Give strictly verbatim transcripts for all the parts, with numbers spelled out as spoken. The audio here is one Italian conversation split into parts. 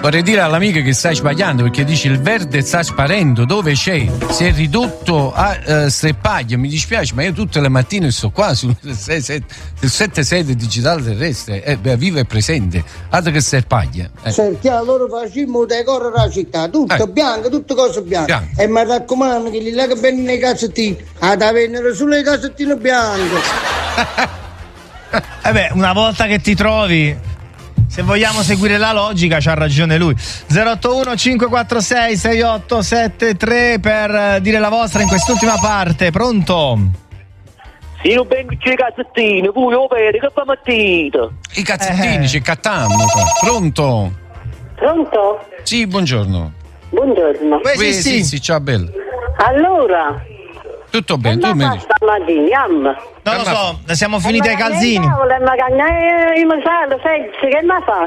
Vorrei dire all'amica che stai sbagliando, perché dici il verde sta sparendo, dove c'è? Si è ridotto a uh, streppaglia, mi dispiace, ma io tutte le mattine sto qua sul sette sette digitale terrestre, eh, beh, vivo e presente, altro che streppaglia. Eh. Perché loro facciamo decoro della città, tutto eh. bianco, tutte cose bianche. Bianco. E mi raccomando che li lega bene nei cassettini, ad avere sulle cassettine bianche. Eh beh, una volta che ti trovi, se vogliamo seguire la logica, c'ha ragione lui. zero otto uno cinque quattro sei sei otto sette tre per dire la vostra in quest'ultima parte. Pronto? Sì, non vengo i cazzettini, pure lo vedi che fa mattina. I cazzettini, eh. ci cattiamo. Pronto? Pronto? Sì, buongiorno. Buongiorno. Sì, sì, sì, sì, ciao bella. Allora, tutto bene, tu mi dici? stamattina, non lo so, siamo finiti ai calzini. Il macello, senti, che mi fa?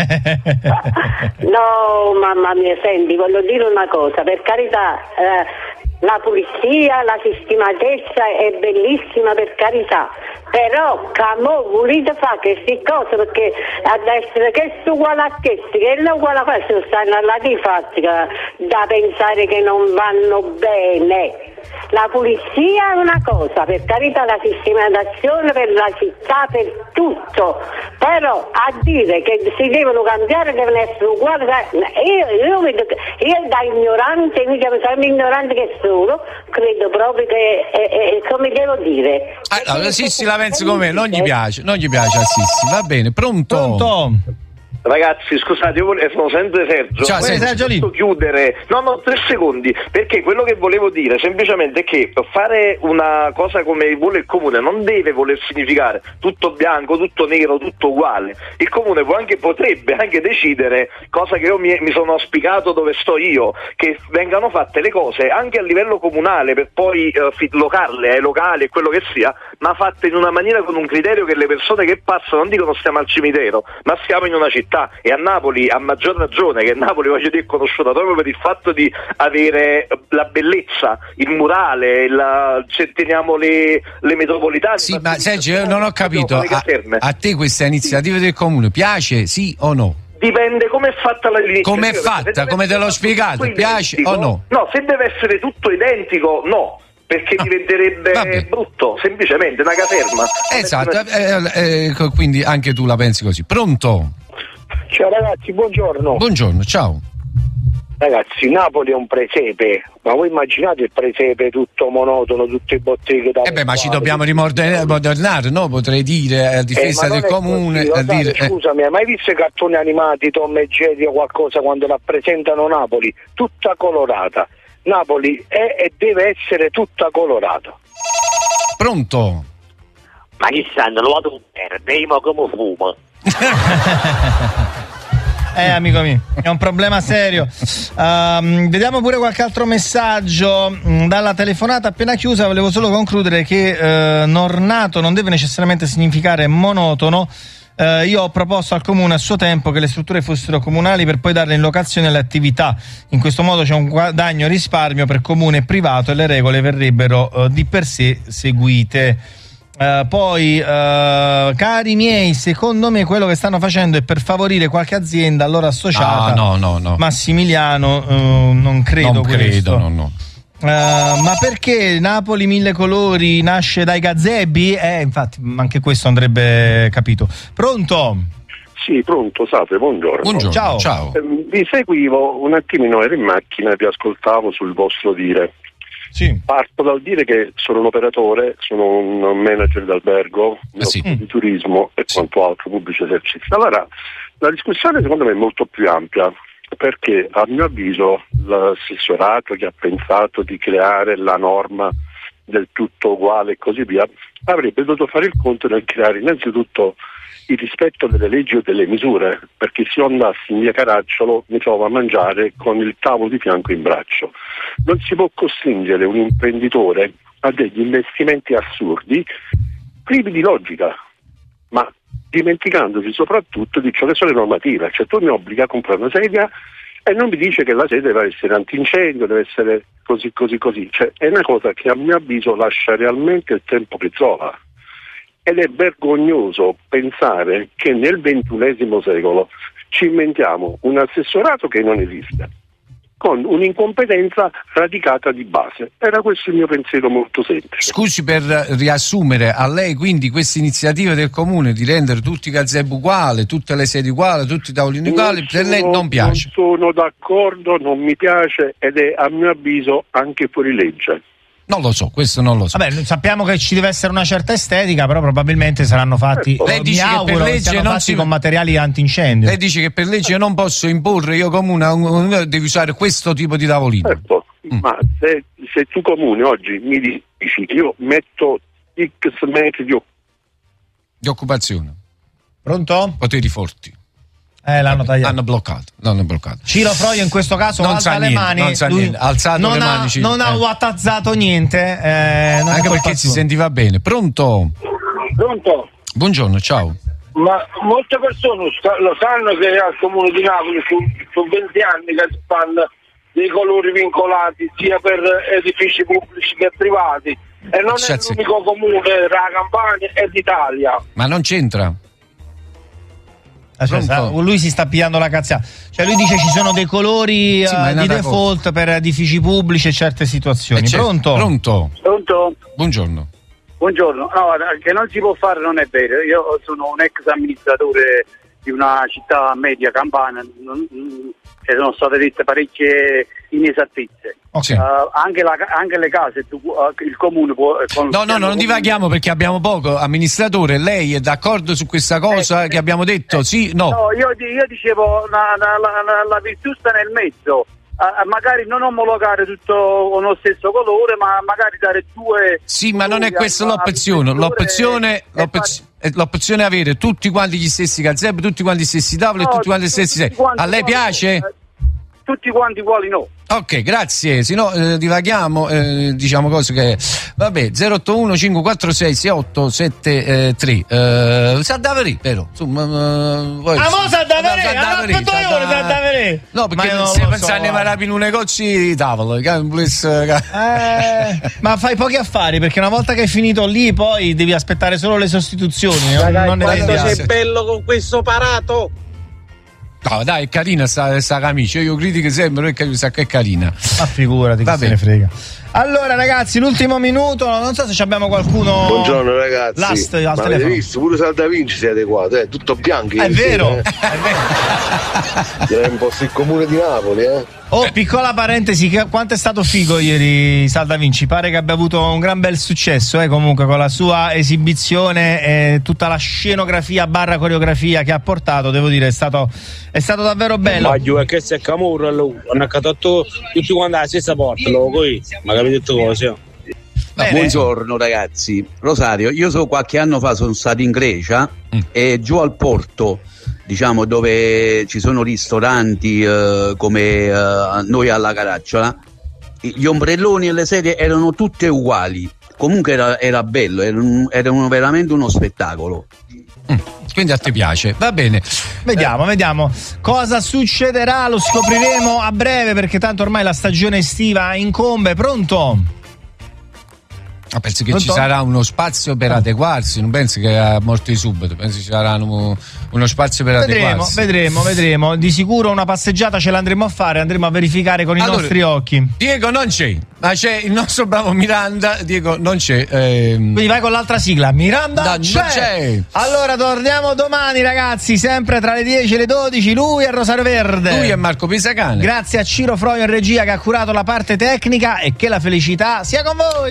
No, mamma mia, senti, voglio dire una cosa, per carità, eh, la pulizia, la sistematezza è bellissima, per carità, però come volete fare queste cose, perché ad essere che è uguale a questi, che è uguale a questo, stanno alla di fatti da pensare che non vanno bene. La pulizia è una cosa, per carità, la sistematazione per la città, per tutto, però a dire che si devono cambiare, devono essere uguali, io, io, vedo, io da ignorante, mi chiamo sempre ignorante che sono, credo proprio che, eh, eh, come devo dire. Allora, Sissi la pensi come me, non gli piace, non gli piace a Sissi, va bene, pronto? Pronto? Ragazzi, scusate, io volevo, sono sempre Sergio. Ciao, Sergio. Posso chiudere? No, no, tre secondi, perché quello che volevo dire semplicemente è che fare una cosa come vuole il comune non deve voler significare tutto bianco, tutto nero, tutto uguale. Il comune può anche, potrebbe anche decidere, cosa che io mi, mi sono auspicato dove sto io, che vengano fatte le cose anche a livello comunale per poi uh, locarle ai locali e quello che sia, ma fatte in una maniera con un criterio che le persone che passano non dicono stiamo al cimitero, ma stiamo in una città. E a Napoli, a maggior ragione, che Napoli voglio dire è conosciuta proprio per il fatto di avere la bellezza, il murale, la, se teniamo le, le metropolitane. Sì, ma Sergio, io non ho capito, a, a te questa iniziativa sì. del comune piace, sì o no? Dipende come è fatta la l'iniziativa. Come è fatta, come te l'ho spiegato, piace identico, o no? No, se deve essere tutto identico, no. Perché ah, diventerebbe vabbè. brutto, semplicemente una caserma. Esatto, eh, eh, quindi anche tu la pensi così. Pronto? Ciao ragazzi, buongiorno. Buongiorno, ciao. Ragazzi, Napoli è un presepe, ma voi immaginate il presepe tutto monotono, tutte botteghe da... Eh beh, ma ci dobbiamo rimodernare, no? Potrei dire, a difesa eh, del comune... Così, a dire, date, scusami, hai mai visto i cartoni animati, Tom e Jerry o qualcosa quando rappresentano Napoli? Tutta colorata. Napoli è e deve essere tutta colorata. Pronto? Ma chi sanno, lo vado verde, ma come fumo. Eh amico mio, è un problema serio. Uh, vediamo pure qualche altro messaggio dalla telefonata appena chiusa. Volevo solo concludere che uh, nornato non deve necessariamente significare monotono. Uh, io ho proposto al comune a suo tempo che le strutture fossero comunali per poi darle in locazione alle attività. In questo modo c'è un guadagno risparmio per comune e privato e le regole verrebbero uh, di per sé seguite. Uh, poi uh, cari miei, secondo me quello che stanno facendo è per favorire qualche azienda allora associata. No, no, no, no. Massimiliano, uh, non credo non questo. credo, no, no. Uh, ma perché Napoli mille colori nasce dai gazebi? Eh, infatti, anche questo andrebbe capito. Pronto? Sì, pronto, salve, buongiorno. Buongiorno, ciao. ciao. Eh, vi seguivo un attimino, ero in macchina e vi ascoltavo sul vostro dire. Sì. Parto dal dire che sono un operatore, sono un manager d'albergo, eh sì. di turismo e sì. quanto altro, pubblici esercizi. Allora, la discussione secondo me è molto più ampia, perché a mio avviso l'assessorato che ha pensato di creare la norma del tutto uguale e così via avrebbe dovuto fare il conto nel creare innanzitutto il rispetto delle leggi o delle misure, perché se io andassi in via Caracciolo mi trovo a mangiare con il tavolo di fianco in braccio. Non si può costringere un imprenditore a degli investimenti assurdi privi di logica, ma dimenticandosi soprattutto di ciò che sono le normative. Cioè tu mi obblighi a comprare una sedia e non mi dice che la sedia deve essere antincendio, deve essere così così così. Cioè è una cosa che a mio avviso lascia realmente il tempo che trova. Ed è vergognoso pensare che nel ventunesimo secolo ci inventiamo un assessorato che non esiste, con un'incompetenza radicata di base. Era questo il mio pensiero molto semplice. Scusi per riassumere, a lei quindi questa iniziativa del comune di rendere tutti i gazebo uguali, tutte le sedi uguali, tutti i tavolini uguali, per lei non piace? Non sono d'accordo, non mi piace ed è a mio avviso anche fuori legge. Non lo so, questo non lo so. Vabbè, sappiamo che ci deve essere una certa estetica, però probabilmente saranno fatti, ecco. Lei dice mi auguro, che per legge che non fatti si... con materiali antincendio. Lei dice che per legge non posso imporre, io comune, un, un, devi usare questo tipo di tavolino. Certo, mm. ma se, se tu comune oggi mi dici io metto X metri di, di occupazione. Pronto? Poteri forti. Eh, l'hanno tagliato. L'hanno bloccato, l'hanno bloccato. Ciro Froio in questo caso non alza sa le niente, mani, non sa niente, alzato non le ha, mani. Ciro. Non ha eh. wattazzato niente, eh, non anche perché si sentiva bene. Pronto? Pronto? Buongiorno, ciao. Ma molte persone lo sanno che al Comune di Napoli sono venti anni che si fanno dei colori vincolati sia per edifici pubblici che privati e non C'è è l'unico comune della Campania e d'Italia. Ma non c'entra. Aspetta, lui si sta pigliando la cazzata. Cioè lui dice ci sono dei colori sì, uh, di default cosa. Per edifici pubblici e certe situazioni. Eh, Pronto? Pronto? Pronto? Buongiorno. Buongiorno. No, che non si può fare non è vero. Io sono un ex amministratore di una città media campana, non, e sono state dette parecchie inesattezze. Okay. Uh, anche, la, anche le case, tu, uh, il comune può... Con no, no, non divaghiamo perché abbiamo poco. Amministratore, lei è d'accordo su questa cosa eh, che eh, abbiamo detto? Eh, sì, no? No, io, io dicevo la, la, la, la virtù sta nel mezzo. Uh, magari non omologare tutto con lo stesso colore, ma magari dare due... Sì, ma non è questa l'opzione. L'opzione, l'opzione, l'opzione è avere tutti quanti gli stessi gazebo, tutti quanti gli stessi tavoli no, e tutti quanti gli stessi... A lei piace? Eh, tutti quanti uguali no. Ok, grazie, se no eh, divaghiamo, eh, diciamo cose che... Vabbè, zero otto uno cinque quattro sei sei otto sette tre. Eh, Saldaveri, però. Insomma, uh, voi... Ah, mo Saldaveri, ah, Saldaveri. No, perché non si pensa ne va in un negozio di tavolo. Eh, ma fai pochi affari, perché una volta che hai finito lì, poi devi aspettare solo le sostituzioni. Ragazzi, non quanto sei bello con questo parato! No, dai, è carina sta, sta camicia. Io critico sempre perché sa che è carina. Ma figurati che se ne frega. Allora, ragazzi, l'ultimo minuto. Non so se abbiamo qualcuno. Buongiorno, ragazzi. Last, al ma telefono. avete visto? Pure Salda Vinci si è adeguato, è eh? tutto bianco. È vero, eh? è vero. È un po' il comune di Napoli, eh. Oh, piccola parentesi, quanto è stato figo ieri Salda Vinci? Pare che abbia avuto un gran bel successo, eh, comunque con la sua esibizione e tutta la scenografia barra coreografia che ha portato, devo dire, è stato, è stato davvero bello. Ma giù è che se Camurro hanno accattato tutti quanti alla stessa porta, poi, ma capite tutte cose. Buongiorno ragazzi, Rosario, io so qualche anno fa sono stato in Grecia mm. e giù al porto, diciamo, dove ci sono ristoranti eh, come eh, noi alla Caracciola, gli ombrelloni e le sedie erano tutte uguali, comunque era, era bello, era, un, era un, veramente uno spettacolo. Mm. Quindi a te piace, va bene. Vediamo, eh. vediamo cosa succederà, lo scopriremo a breve perché tanto ormai la stagione estiva incombe. Pronto? Ah, penso che Pronto? Ci sarà uno spazio per adeguarsi, non penso che a morte subito, penso ci sarà uno, uno spazio per vedremo, adeguarsi. Vedremo, vedremo, di sicuro una passeggiata ce l'andremo a fare, andremo a verificare con allora, i nostri occhi. Diego non c'è, ma c'è il nostro bravo Miranda, Diego non c'è. Ehm... Quindi vai con l'altra sigla, Miranda da, c'è. c'è. Allora torniamo domani ragazzi, sempre tra le dieci e le dodici, lui è Rosario Verde. Lui è Marco Pisacane. Grazie a Ciro Froio in regia che ha curato la parte tecnica e che la felicità sia con voi.